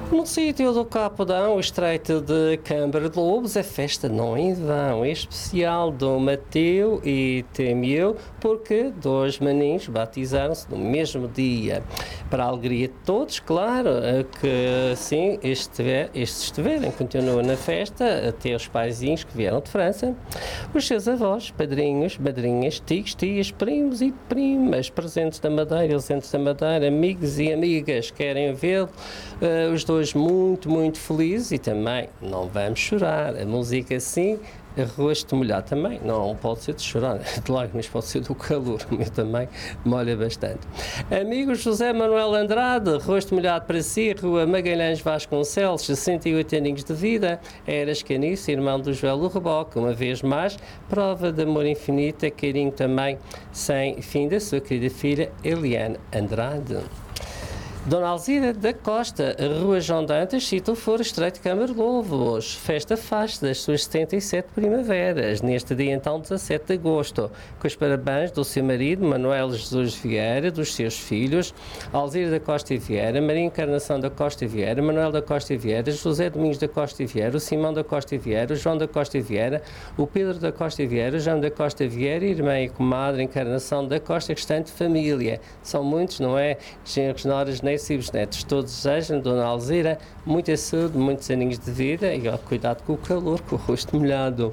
No sítio do Capodão, o Estreito de Câmara de Lobos, a festa não em vão, é especial Dom Mateu e Temeu, porque dois maninhos batizaram-se no mesmo dia. Para a alegria de todos, claro, que sim, estes estiverem, continuam na festa, até os paizinhos que vieram de França, os seus avós, padrinhos, madrinhas, tios, tias, primos e primas, presentes da Madeira, ausentes da Madeira, amigos e amigas, querem vê-lo, os dois muito, muito felizes e também não vamos chorar. A música assim, rosto molhado também, não pode ser de chorar, de lágrimas, pode ser do calor, o meu também molha bastante. Amigos José Manuel Andrade, rosto molhado para si, Rua Magalhães Vasconcelos, 68 aninhos de vida, Eras Caniço, irmão do Joel do Reboque, uma vez mais, prova de amor infinito, carinho também sem fim da sua querida filha Eliane Andrade. Dona Alzira da Costa, Rua João Dantas, Sítio Foro, Estreito de Câmara de Lobos. Festa faz das suas 77 primaveras, neste dia então 17 de agosto, com os parabéns do seu marido, Manuel Jesus Vieira, dos seus filhos, Alzira da Costa e Vieira, Maria Encarnação da Costa e Vieira, Manuel da Costa e Vieira, José Domingos da Costa e Vieira, o Simão da Costa e Vieira, o João da Costa e Vieira, o Pedro da Costa e Vieira, o João da Costa e Vieira, irmã e comadre Encarnação da Costa, restante família. São muitos, não é? Genros, noras, netos e bisnetos. Todos desejam, Dona Alzira, muita saúde, muitos aninhos de vida e ó, cuidado com o calor, com o rosto molhado.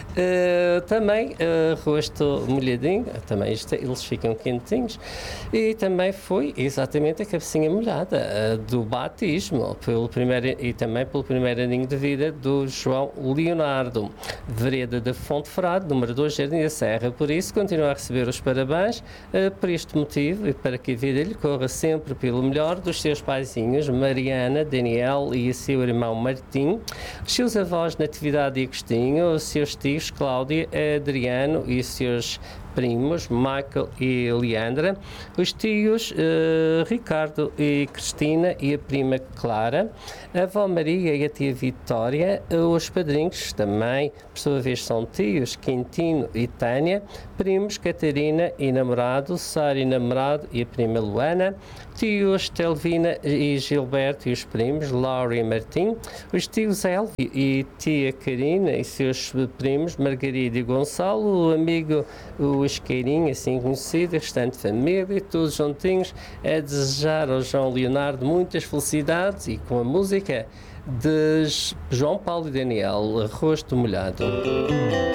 Também rosto molhadinho, também eles ficam quentinhos. E também foi exatamente a cabecinha molhada do batismo e também pelo primeiro aninho de vida do João Leonardo, vereda da Fonte Frade, número 2, Jardim da Serra. Por isso, continua a receber os parabéns por este motivo e para que a vida lhe corra sempre pelo melhor, dos seus paizinhos, Mariana, Daniel e o seu irmão Martim, os seus avós Natividade e Agostinho, os seus tios Cláudia, Adriano e os seus primos, Michael e Leandra, os tios Ricardo e Cristina e a prima Clara, a avó Maria e a tia Vitória, os padrinhos também, por sua vez, são tios Quintino e Tânia, primos Catarina e namorado, Sara e namorado e a prima Luana, tios Telvina e Gilberto e os primos, Laura e Martim, os tios Elvio e tia Karina e seus primos, Margarida e Gonçalo, o amigo o Isqueirinho, assim conhecido, restante família, todos juntinhos, a desejar ao João Leonardo muitas felicidades e com a música de João Paulo e Daniel, Rosto Molhado.